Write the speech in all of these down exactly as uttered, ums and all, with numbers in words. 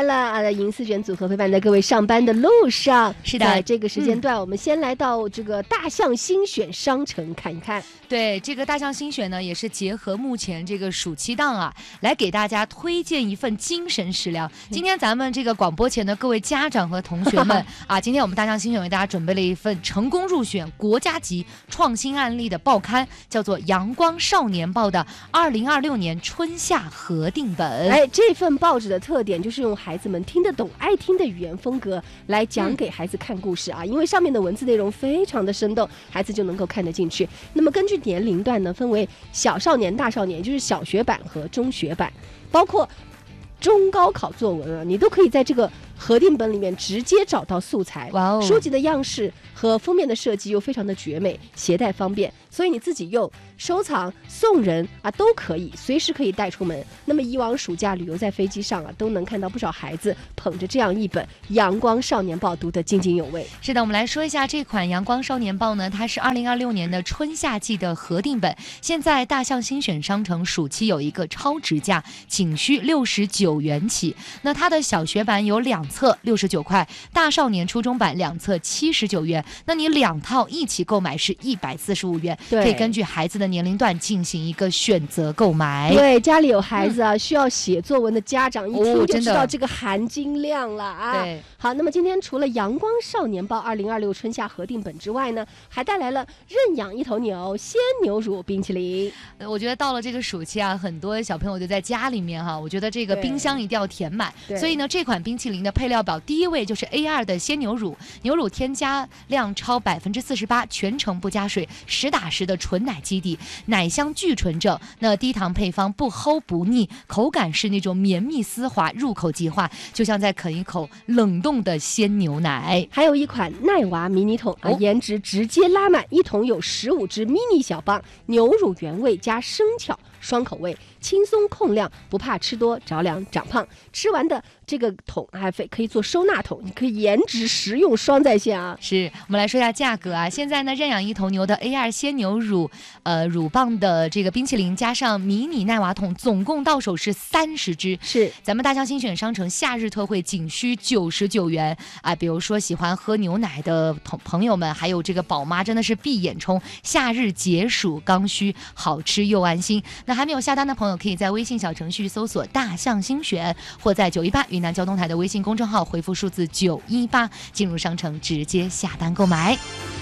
来了啊！银丝卷组合陪伴在各位上班的路上。 是的， 在这个时间段、嗯，我们先来到这个大象新选商城看一看。 对，这个大象新选呢，也是结合目前这个暑期档啊，来给大家推荐一份精神食粮。今天咱们这个广播前的各位家长和同学们啊，今天我们大象新选为大家准备了一份成功入选国家级创新案例的报刊，叫做《阳光少年报》的二零二六年春夏核定本。 哎，这份报纸的特点就是用孩子们听得懂、爱听的语言风格来讲给孩子看故事啊，嗯、因为上面的文字内容非常的生动，孩子就能够看得进去。那么根据年龄段呢，分为小少年、大少年，也就是小学版和中学版，包括中高考作文啊，你都可以在这个核定本里面直接找到素材。 哇哦！ 书籍的样式和封面的设计又非常的绝美，携带方便，所以你自己用、收藏、送人啊都可以，随时可以带出门。那么以往暑假旅游在飞机上啊，都能看到不少孩子捧着这样一本《阳光少年报》读得津津有味。 是的，我们来说一下这款《阳光少年报》呢，它是二零二六年的春夏季的核定本，现在大象新选商城暑期有一个超值价，仅需六十九元起。那它的小学版有两册六十九块，大少年初中版两册七十九元，那你两套一起购买是一百四十五元，可以根据孩子的年龄段进行一个选择购买。 对，家里有孩子啊、嗯、需要写作文的家长一听就知道这个含金量了啊、 哦、对。 好，那么今天除了阳光少年报二零二六春夏核定本之外呢，还带来了认养一头牛鲜牛乳冰淇淋。 呃、我觉得到了这个暑期啊，很多小朋友就在家里面哈，我觉得这个冰箱一定要填满，所以呢这款冰淇淋的配料表第一位就是 A 二 的鲜牛乳，牛乳添加量超百分之四十八，全程不加水，实打实的纯奶基底，奶香巨纯正，那低糖配方不齁不腻，口感是那种绵密丝滑，入口即化，就像在啃一口冷冻的鲜牛奶。 还有一款奈娃迷你桶、哦、啊，颜值直接拉满，一桶有十五支迷你小棒，牛乳原味加生巧，双口味，轻松控量，不怕吃多着凉长胖。吃完的这个桶还可以做收纳桶，你可以颜值实用双在线啊。 是，我们来说一下价格啊。现在呢，认养一头牛的 A 二 鲜牛乳，呃，乳棒的这个冰淇淋加上迷你奈娃桶，总共到手是三十支。 是， 咱们大象新选商城夏日特惠，仅需九十九元啊。比如说喜欢喝牛奶的朋朋友们，还有这个宝妈，真的是闭眼冲，夏日解暑刚需，好吃又安心。那还没有下单的朋友，可以在微信小程序搜索大象新选，或在九一八云南交通台的微信公众号回复数字九一八，进入商城直接下单购买。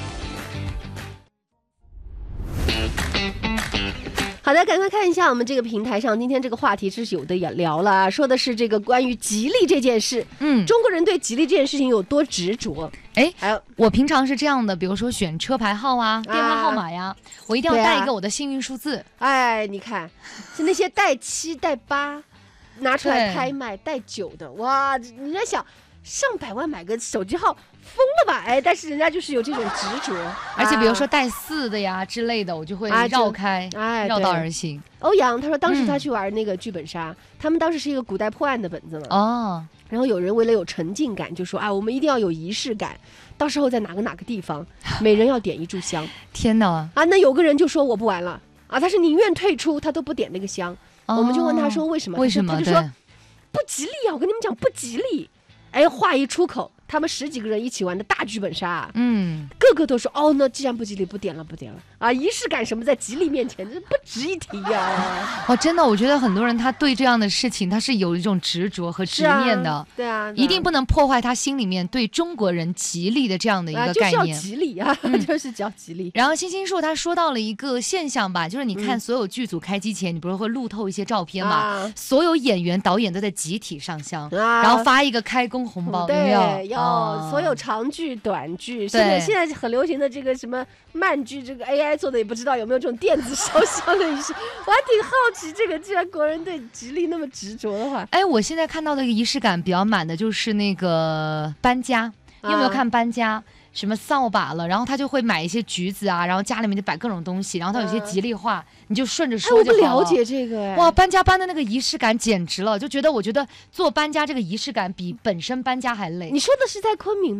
好的，赶快看一下我们这个平台上，今天这个话题是有的也聊了，说的是这个关于吉利这件事。嗯，中国人对吉利这件事情有多执着？ 哎，还有我平常是这样的，比如说选车牌号啊、电话号码呀，啊、我一定要带一个我的幸运数字。 啊、哎，你看，是那些带七带八拿出来拍卖，带九的，哇，你在想上百万买个手机号。疯了吧？哎，但是人家就是有这种执着， 而且比如说带四的呀、啊、之类的，我就会绕开， 哎， 绕道而行。 欧阳他说，当时他去玩那个剧本杀、嗯，他们当时是一个古代破案的本子嘛。哦。然后有人为了有沉浸感，就说啊，我们一定要有仪式感，到时候在哪个哪个地方，每人要点一炷香。 天哪！ 啊，那有个人就说我不玩了啊，他是宁愿退出，他都不点那个香。哦、我们就问他说为什么？ 为什么？ 他就说不吉利啊！我跟你们讲不吉利。哎，话一出口。他们十几个人一起玩的大剧本杀，嗯，个个都说哦，那既然不吉利，不点了，不点了啊！仪式感什么在吉利面前，这不值一提呀、啊！ 哦，真的，我觉得很多人他对这样的事情，他是有一种执着和执念的， 啊对啊， 一定不能破坏他心里面对中国人吉利的这样的一个概念。 啊、就是要吉利啊，嗯、就是叫吉利。 然后星星树他说到了一个现象吧，就是你看所有剧组开机前，嗯、你不是会路透一些照片嘛？啊、所有演员、导演都在集体上香，啊、然后发一个开工红包， 对， 有没有？ 要、哦、所有。长剧、短剧，现在现在很流行的这个什么慢剧，这个 A I 做的也不知道有没有这种电子烧香的仪式。我还挺好奇，这个既然国人对吉利那么执着的话， 哎，我现在看到的一个仪式感比较满的就是那个搬家，你有没有看搬家？啊什么扫把了，然后他就会买一些橘子啊，然后家里面就摆各种东西，然后他有些吉利话，嗯、你就顺着说就好了。 哎，我不了解这个哎。 哇，搬家搬的那个仪式感简直了，就觉得我觉得做搬家这个仪式感比本身搬家还累。 你说的是在昆明吗？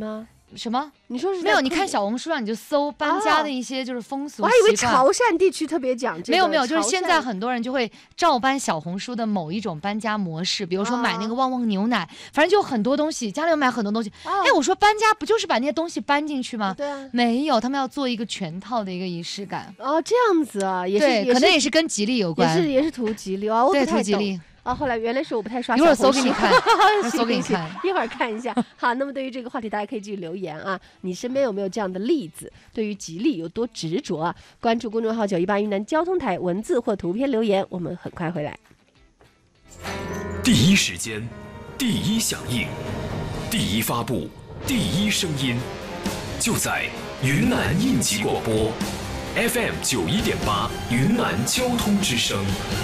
什么？ 你说是没有？你看小红书上你就搜搬家的一些就是风俗习惯。 我还以为潮汕地区特别讲这个。 没有没有，就是现在很多人就会照搬小红书的某一种搬家模式，比如说买那个旺旺牛奶，反正就很多东西，家里有买很多东西。哎、哦，我说搬家不就是把那些东西搬进去吗？ 对啊， 没有，他们要做一个全套的一个仪式感。 哦，这样子啊，也是， 对， 也可能也是跟吉利有关， 也是也是图吉利啊，我不太懂。 对，图吉利。 啊，后来原来是我不太刷小红书，一会儿搜给你看，搜给你看， 一会儿看一下。好，那么对于这个话题，大家可以继续留言啊，你身边有没有这样的例子？对于吉利有多执着啊？关注公众号九一八云南交通台，文字或图片留言，我们很快回来。 第一时间，第一响应，第一发布，第一声音，就在云南应急广播 F M 九一点八，云南交通之声。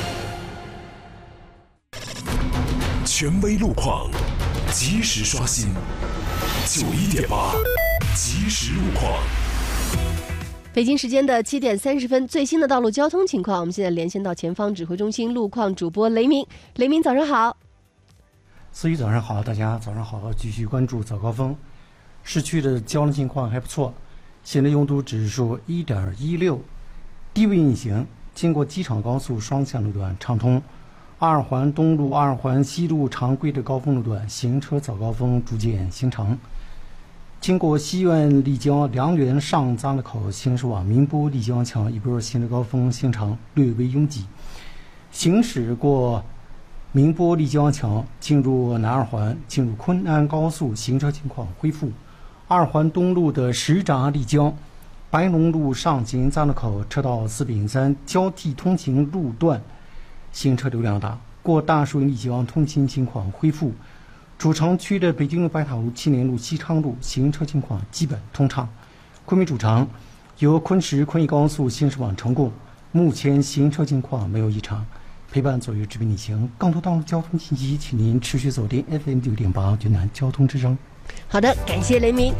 权威路况，及时刷新。九一点八，及时路况。 北京时间的七点三十分，最新的道路交通情况，我们现在连线到前方指挥中心路况主播雷鸣。雷鸣，早上好。 思雨，早上好，大家早上好，继续关注早高峰。市区的交通情况还不错，现在拥堵指数一点一六，低位运行，经过机场高速双向路段畅通。二环东路、二环西路常规的高峰路段行车早高峰逐渐形成。经过西苑丽江良园上匝路口行驶往宁波丽江桥一波行车高峰形成，略微拥挤。行驶过宁波丽江桥进入南二环，进入昆安高速行车情况恢复。二环东路的石闸丽江、白龙路上行匝路口车道四丙三交替通行路段行车流量大，过大树林丽江通行情况恢复。主城区的北京路、白塔路、青年路、西昌路行车情况基本通畅。昆明主城由昆石昆义高速行驶往成贡，目前行车情况没有异常。陪伴左右指兵逆行，更多道路交通信息，请您持续锁定 F M 九点八云南交通之声。 好的，感谢雷鸣。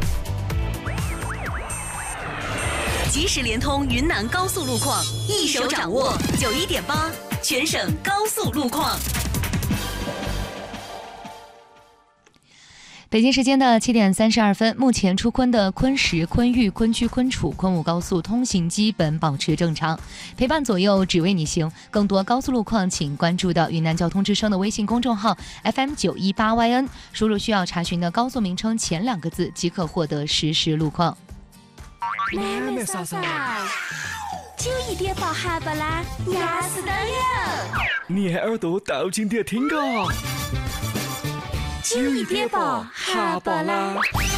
即时联通云南高速路况，一手掌握九一点八全省高速路况。 北京时间的七点三十二分，目前出昆的昆石、昆玉、昆曲、昆楚、昆武高速通行基本保持正常，陪伴左右只为你行。更多高速路况，请关注到云南交通之声的微信公众号 F M 九一八 Y N， 输入需要查询的高速名称前两个字，即可获得实时路况。 妹妹嫂嫂，九一点八哈巴拉，压死当有。 你的耳朵倒进点听个。 九一点八哈巴拉。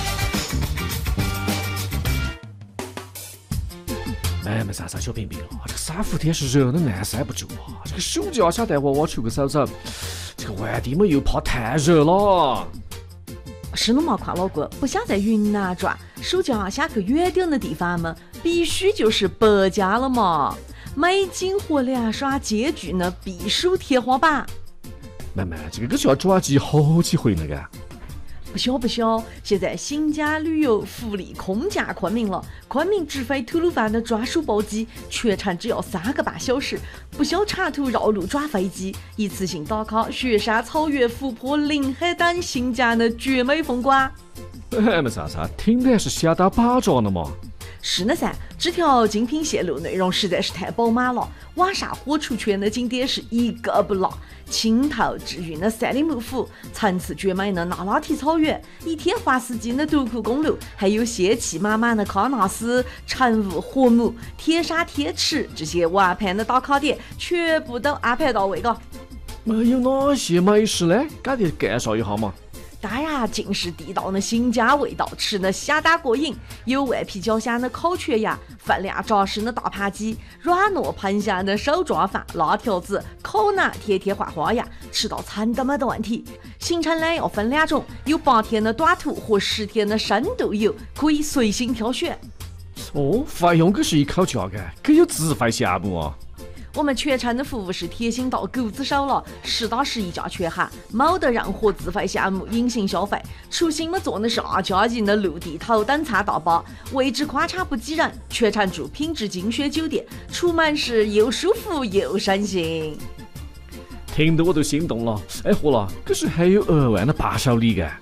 妹妹嫂嫂，小平平啊，这个三伏天是热的按塞不住啊！这个暑假想带娃娃出个走走，这个外地嘛又怕太热了。 是了嘛，夸老哥，不想在云南转，暑假想去远点的地方嘛，必须就是北家了嘛。美景和凉爽皆具呢避暑天花板。 妹妹，这个就要抓紧好几回那个。 不晓不晓，现在新家旅游福利空降昆明了，昆明直飞吐鲁番的专属包机，全程只要三个半小时，不需要长途绕路转飞机，一次性打卡雪山、草原、湖泊、林海等新疆的绝美风光。 妹妹啥啥，听得是吓到巴掌了嘛？ 是呢噻，这条精品线路内容实在是太饱满了，网上火出圈的景点是一个不落。青头治愈的赛里木湖，层次绝美的那拉提草原，一天花四季的独库公路，还有仙气满满的喀纳斯、晨雾、禾木、天沙天池，这些完盘的打卡点全部都安排到位了。 有哪些美食呢？赶紧介绍一下嘛。 当然尽是地道的新疆味道，吃的相当过瘾。有外皮焦香的烤全羊，分量扎实的大盘鸡，软糯喷香的手抓饭、辣条子，口南天天换花样，吃到撑都没得问题。行程呢要分两种，有八天的短途和十天的深度游，可以随心挑选。 哦，费用可是一口价的，可有自费项目啊？ 我们全程的服务是贴心到狗子手了，实打实一价全含，没得任何自费项目隐形消费。出行嘛坐的是二加一的陆地头等舱大巴，位置宽敞不挤人，全程住品质精选酒店，出门是又舒服又省心。 听得我都心动了，哎，活了，可是还有额外的伴手礼的。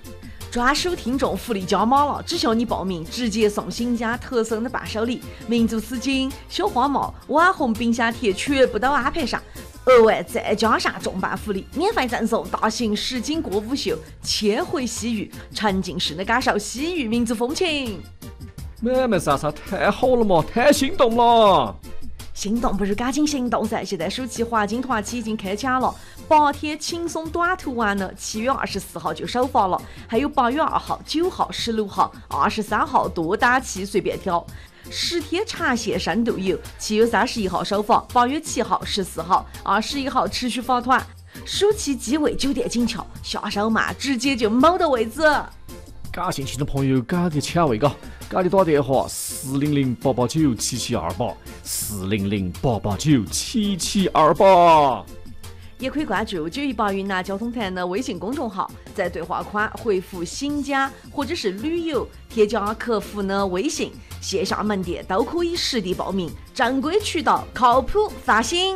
专属听众福利加码了，只需要你报名，直接送新家特送的伴手礼、民族丝巾、小花帽、网红冰箱贴，全部都安排上。额外再加上重磅福利，免费赠送大型实景歌舞秀，千回西域，沉浸式的感受西域民族风情。 妹妹莎莎，太好了嘛，太心动了！ 心动不是赶紧行动噻！现在暑期华金团期已经开抢了，八天轻松短途完了，七月二十四号就首发了，还有八月二号、九号、十六号、二十三号多档期随便挑。十天长线深度游，七月三十一号首发，八月七号、十四号、二十一号持续发团。暑期机位酒店紧俏，下手慢直接就某的位置。 感兴趣的朋友赶紧抢位嘎！赶紧打电话四零零八八九七七二八，四零零八八九七七二八。 也可以关注九一八云南交通台的微信公众号，在对话框回复新家或者是旅游，添加客服的微信，线下门店都可以实地报名，正规渠道靠谱放心。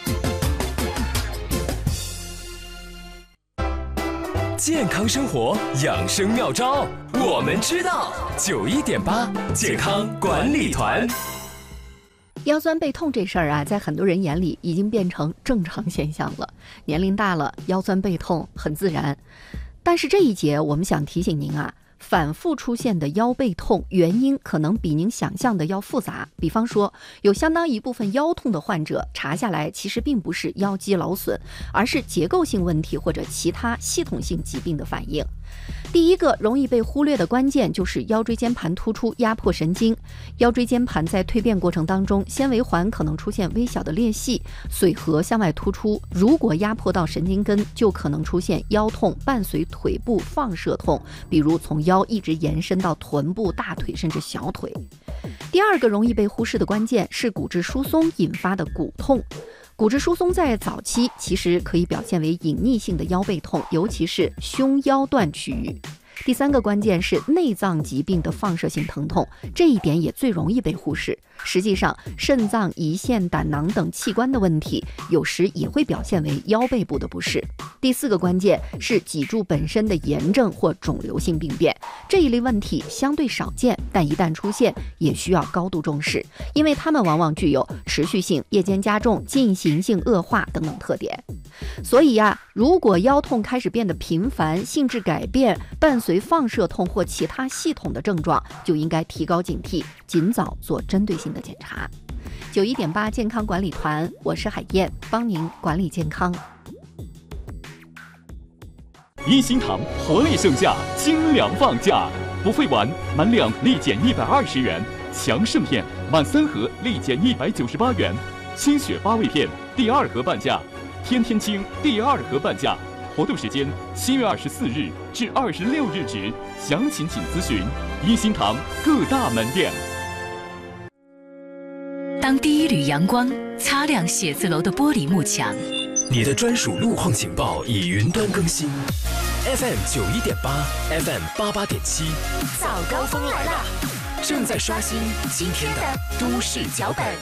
健康生活养生妙招，我们知道。九一点八健康管理团。 腰酸背痛这事儿啊，在很多人眼里已经变成正常现象了。年龄大了，腰酸背痛很自然。但是这一节我们想提醒您啊，反复出现的腰背痛原因可能比您想象的要复杂。比方说，有相当一部分腰痛的患者查下来其实并不是腰肌劳损，而是结构性问题或者其他系统性疾病的反应。第一个容易被忽略的关键就是腰椎间盘突出压迫神经。腰椎间盘在蜕变过程当中，纤维环可能出现微小的裂隙，髓核向外突出，如果压迫到神经根，就可能出现腰痛，伴随腿部放射痛，比如从腰一直延伸到臀部、大腿甚至小腿。第二个容易被忽视的关键是骨质疏松引发的骨痛。骨质疏松在早期其实可以表现为隐匿性的腰背痛，尤其是胸腰段区域。第三个关键是内脏疾病的放射性疼痛，这一点也最容易被忽视。实际上，肾脏、胰腺、胆囊等器官的问题，有时也会表现为腰背部的不适。第四个关键是脊柱本身的炎症或肿瘤性病变，这一类问题相对少见，但一旦出现，也需要高度重视，因为它们往往具有持续性、夜间加重、进行性恶化等等特点。所以呀、啊，如果腰痛开始变得频繁、性质改变，伴随放射痛或其他系统的症状，就应该提高警惕，尽早做针对性的检查。九一点八健康管理团，我是海燕，帮您管理健康。 一心堂活力盛夏，清凉放假，不费完满两立减一百二十元，强盛片满三盒立减一百九十八元，清血八味片第二盒半价，天天清第二盒半价。活动时间七月二十四日至二十六日止，详情请咨询一心堂各大门店。 当第一缕阳光擦亮写字楼的玻璃幕墙， 你的专属路况警报已云端更新 ，F M 九一点八 ，F M 八八点七， 早高峰来了， 正在刷新今天的都市脚本。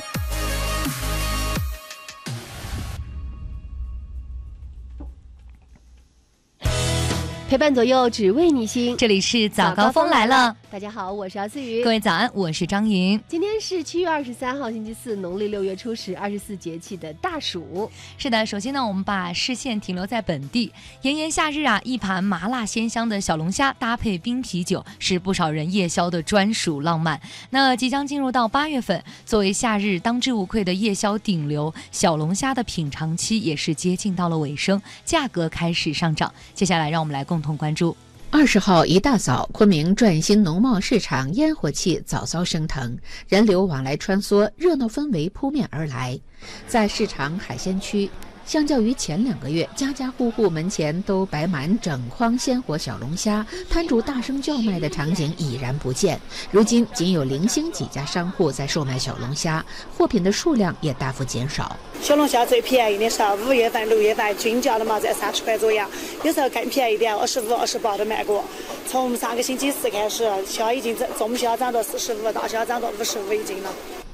陪伴左右，只为你心。 这里是早高峰来了， 大家好，我是姚思雨。 各位早安，我是张莹。 今天是七月二十三号，星期四，农历六月初十，二十四节气的大暑。 是的，首先呢，我们把视线停留在本地。炎炎夏日啊，一盘麻辣鲜香的小龙虾搭配冰啤酒，是不少人夜宵的专属浪漫。那即将进入到八月份，作为夏日当之无愧的夜宵顶流，小龙虾的品尝期也是接近到了尾声，价格开始上涨。接下来，让我们来共同关注。 二十号一大早，昆明转心农贸市场烟火气早早升腾，人流往来穿梭，热闹氛围扑面而来。在市场海鲜区，相较于前两个月，家家户户门前都摆满整筐鲜活小龙虾，摊主大声叫卖的场景已然不见。如今仅有零星几家商户在售卖小龙虾，货品的数量也大幅减少。 小龙虾最便宜的时候，五月份、六月份均价的嘛在三十块左右，有时候更便宜点，二十五、二十八都卖过。从上个星期四开始，虾已经中虾涨到四十五，大虾涨到五十五一斤了。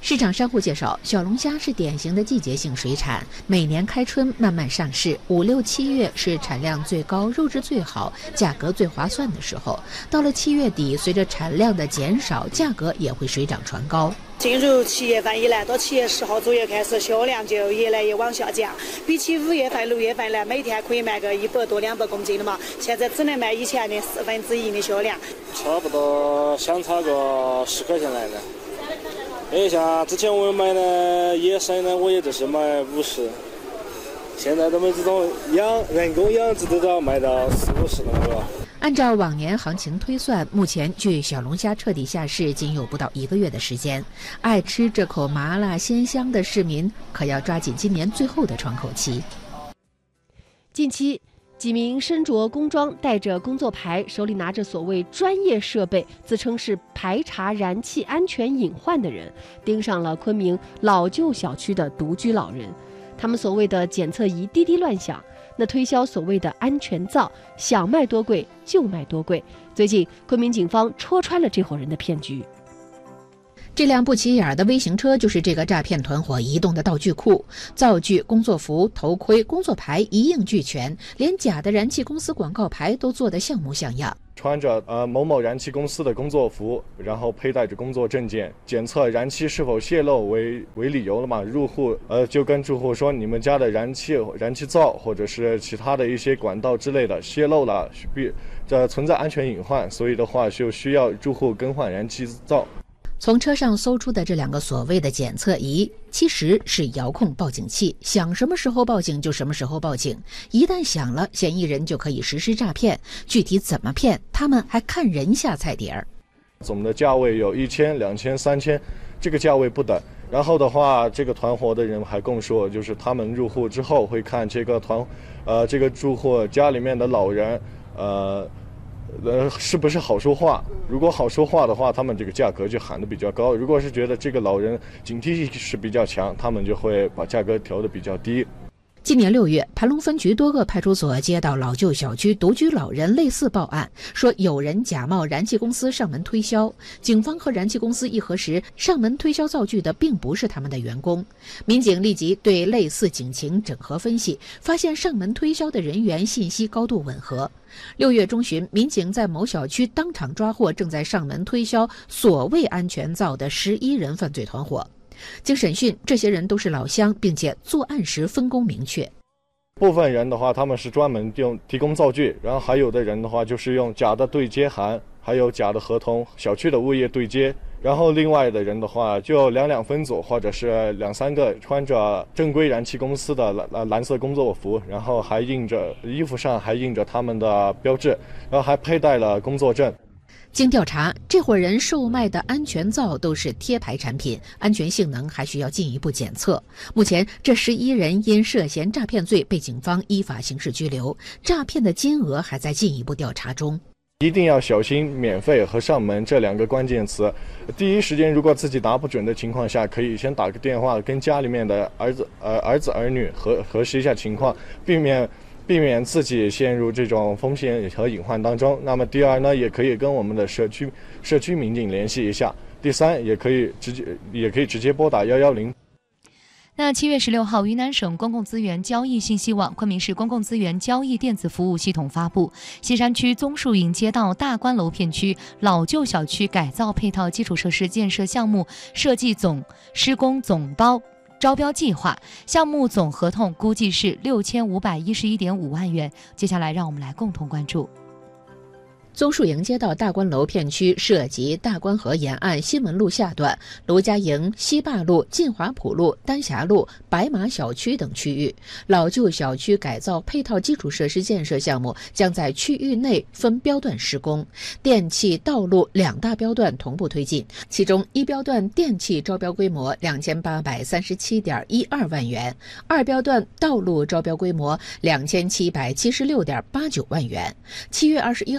市场商户介绍，小龙虾是典型的季节性水产，每年开春慢慢上市，五六七月是产量最高、肉质最好、价格最划算的时候。到了七月底，随着产量的减少，价格也会水涨船高。 进入七月份以来，到七月十号左右开始，销量就越来越往下降。比起五月份、六月份呢，每天可以卖个一百多、两百公斤的嘛，现在只能卖以前的四分之一的销量。 差不多相差个十块钱来的。哎，像之前我买的野生的，我也就是买五十，现在他们这种养人工养殖都要卖到四五十了，是吧？ 按照往年行情推算，目前距小龙虾彻底下市仅有不到一个月的时间。爱吃这口麻辣鲜香的市民，可要抓紧今年最后的窗口期。 近期，几名身着工装、带着工作牌、手里拿着所谓专业设备，自称是排查燃气安全隐患的人，盯上了昆明老旧小区的独居老人。他们所谓的检测仪滴滴乱响，那推销所谓的安全皂，想卖多贵就卖多贵。最近，昆明警方戳穿了这伙人的骗局。 这辆不起眼的微型车就是这个诈骗团伙移动的道具库，灶具、工作服、头盔、工作牌一应俱全，连假的燃气公司广告牌都做得像模像样。 穿着呃某某燃气公司的工作服，然后佩戴着工作证件，检测燃气是否泄漏为为理由了嘛，入户呃就跟住户说你们家的燃气燃气灶或者是其他的一些管道之类的泄漏了，必这存在安全隐患，所以的话就需要住户更换燃气灶。 从车上搜出的这两个所谓的检测仪，其实是遥控报警器，想什么时候报警就什么时候报警，一旦响了，嫌疑人就可以实施诈骗。具体怎么骗，他们还看人下菜碟儿。 总的价位有一千、两千、三千，这个价位不等。然后的话，这个团伙的人还供说，就是他们入户之后会看这个团，呃，这个住户家里面的老人，呃。呃，是不是好说话？如果好说话的话，他们这个价格就喊得比较高；如果是觉得这个老人警惕意识比较强，他们就会把价格调得比较低。 今年六月，盘龙分局多个派出所接到老旧小区独居老人类似报案，说有人假冒燃气公司上门推销。警方和燃气公司一核实，上门推销灶具的并不是他们的员工。民警立即对类似警情整合分析，发现上门推销的人员信息高度吻合。六月中旬，民警在某小区当场抓获正在上门推销所谓安全灶的十一人犯罪团伙。经审讯，这些人都是老乡，并且作案时分工明确。 部分人的话，他们是专门用提供灶具，然后还有的人的话就是用假的对接函，还有假的合同，小区的物业对接。然后另外的人的话，就两两分组，或者是两三个穿着正规燃气公司的蓝蓝色工作服，然后还印着衣服上还印着他们的标志，然后还佩戴了工作证。 经调查，这伙人售卖的安全灶都是贴牌产品，安全性能还需要进一步检测。目前，这十一人因涉嫌诈骗罪被警方依法刑事拘留，诈骗的金额还在进一步调查中。 一定要小心免费和上门这两个关键词。第一时间，如果自己拿不准的情况下，可以先打个电话跟家里面的儿子、呃儿子儿女核核实一下情况，避免。避免自己陷入这种风险和隐患当中。那么第二呢，也可以跟我们的社区社区民警联系一下。第三，也可以直接也可以直接拨打幺幺零。 那七月十六号，云南省公共资源交易信息网、昆明市公共资源交易电子服务系统发布，西山区棕树营街道大观楼片区老旧小区改造配套基础设施建设项目设计总施工总包招标计划，项目总合同估计是六千五百一十一点五万元。接下来，让我们来共同关注。 棕树营街道大观楼片区涉及大观河沿岸新闻路下段、卢家营、西坝路、晋华浦路、丹霞路、白马小区等区域，老旧小区改造配套基础设施建设项目将在区域内分标段施工，电气、道路两大标段同步推进。其中，一标段电气招标规模两千八百三十七点一二万元，二标段道路招标规模两千七百七十六点八九万元。七月二十一号上午，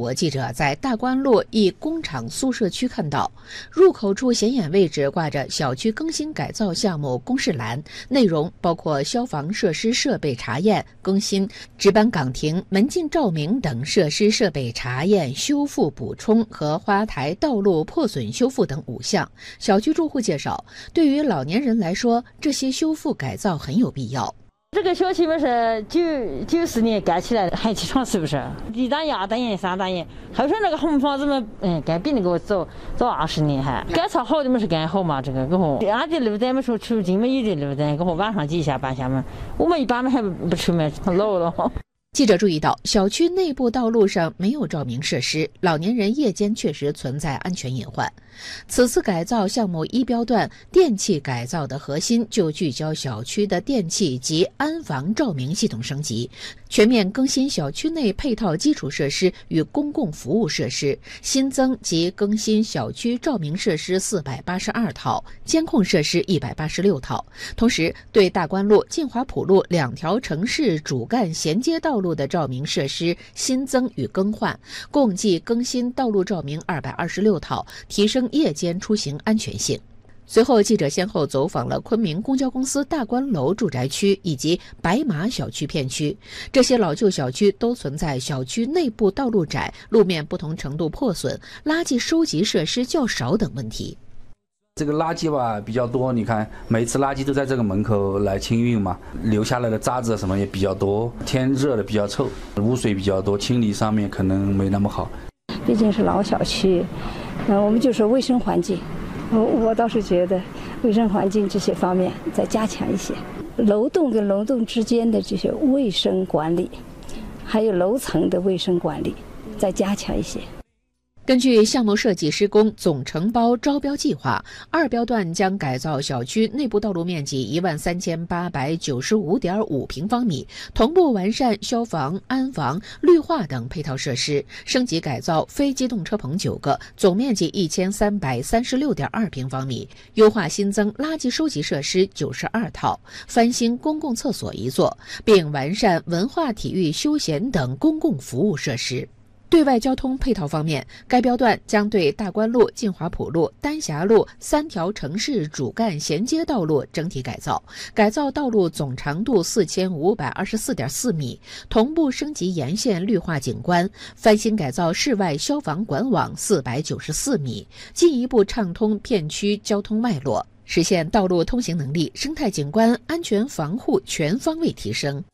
午，记者在大观路一工厂宿舍区看到，入口处显眼位置挂着小区更新改造项目公示栏，内容包括消防设施设备查验、更新、值班岗亭、门禁照明等设施设备查验、修复补充和花台道路破损修复等五项。小区住户介绍，对于老年人来说，这些修复改造很有必要。 这个小区嘛是九九四年盖起来的，还起床是不是？一单元、二单元、三单元，还说那个红房子嘛，嗯，盖比那个走走二十年还。改造好的嘛是盖好嘛，这个过后，俺的路灯嘛说出进门有的路灯，过后晚上挤一下半下门，我们一般嘛还不出门，老了。 记者注意到，小区内部道路上没有照明设施，老年人夜间确实存在安全隐患。此次改造项目一标段电气改造的核心就聚焦小区的电气及安防照明系统升级，全面更新小区内配套基础设施与公共服务设施，新增及更新小区照明设施四百八十二套，监控设施一百八十六套。同时，对大观路、晋华浦路两条城市主干衔接道路的照明设施新增与更换，共计更新道路照明二百二十六套，提升夜间出行安全性。随后，记者先后走访了昆明公交公司大观楼住宅区以及白马小区片区，这些老旧小区都存在小区内部道路窄、路面不同程度破损、垃圾收集设施较少等问题。 这个垃圾吧比较多，你看每次垃圾都在这个门口来清运嘛，留下来的渣子什么也比较多，天热的比较臭，污水比较多，清理上面可能没那么好。 毕竟是老小区，嗯、呃，我们就说卫生环境，我我倒是觉得卫生环境这些方面再加强一些，楼栋跟楼栋之间的这些卫生管理，还有楼层的卫生管理再加强一些。 根据项目设计施工总承包招标计划，二标段将改造小区内部道路面积一万三千八百九十五点五平方米，同步完善消防、安防、绿化等配套设施，升级改造非机动车棚九个，总面积一千三百三十六点二平方米，优化新增垃圾收集设施九十二套，翻新公共厕所一座，并完善文化体育休闲等公共服务设施。对外交通配套方面，该标段将对大观路、晋华浦路、丹霞路三条城市主干衔接道路整体改造，改造道路总长度四千五百二十四点四米，同步升级沿线绿化景观，翻新改造室外消防管网四百九十四米，进一步畅通片区交通脉络，实现道路通行能力、生态景观、安全防护全方位提升。